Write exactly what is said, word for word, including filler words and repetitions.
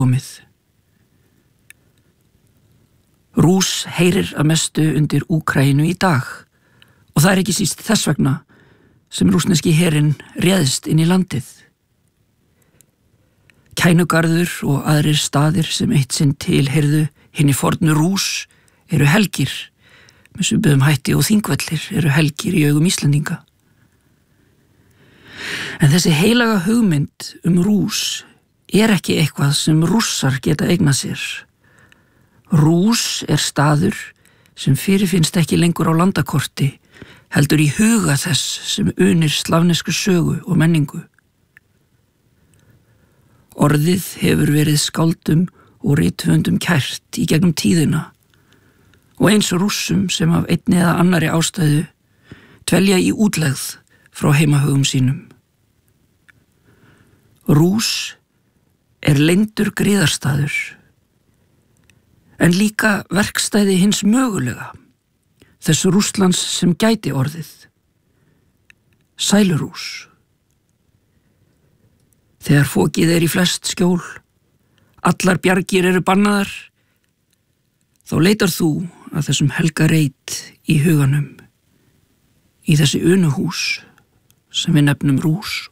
komið. Rúss heyrir að mestu undir Úkraínu í dag og það er ekki síst þess vegna sem rússneski herinn réðst inn í landið. Kænugarður og aðrir staðir sem eitt sinn tilheyrðu hinni fornu Rúss eru helgir, með svipuðum hætti og Þingvellir eru helgir í augum Íslendinga. En þessi heilaga hugmynd um Rúss er ekki eitthvað sem Rússar geta eignað sér. Rúss er staður sem fyrirfinnst ekki lengur á landakorti, heldur í huga þess sem unir slavnesku sögu og menningu. Orðið hefur verið skáldum og rithöfundum kært í gegnum tíðina og eins Rússum sem af einni eða annari ástæðu dvelja í útlegð frá heimahögum sínum. Rúss er leyndur griðarstaður, en líka verkstæði hins mögulega, þess Rússlands sem gæti orðið. Sælurúss. Þegar fokið er í flest skjól, allar bjargir eru bannaðar, þá leitar þú að þessum helga reit í huganum, í þessi unuhús sem við nefnum Rúss.